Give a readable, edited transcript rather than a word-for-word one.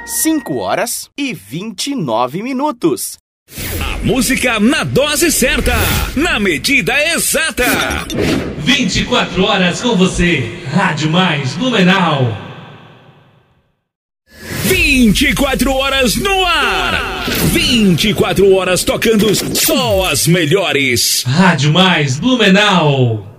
5h29. A música na dose certa, na medida exata. 24 horas com você, Rádio Mais Blumenau. 24 horas no ar. 24 horas tocando só as melhores. Rádio Mais Blumenau.